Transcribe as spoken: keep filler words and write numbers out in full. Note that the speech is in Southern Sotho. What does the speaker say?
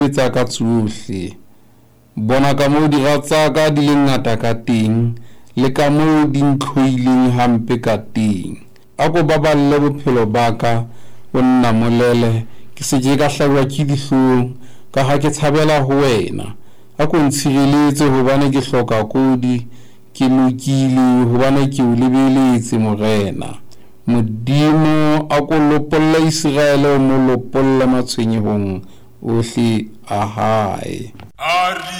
tsa ka tsohle. Bona ka moo diratsa ka di le ngata ka teng le ka moo di ntlhoileng hampe ka teng. Ako baballe bophelo ba ka o nna molele ke se je ka hlabwa ke dihlong ka ha ke tshabela ho wena. Ako ntshireletse hobane ke hloka kodi ke lokile hobane ke o lebeletse Morena. Modimo a ko lopolla Israel o mo lopolla matshwenyehong ohle a hae.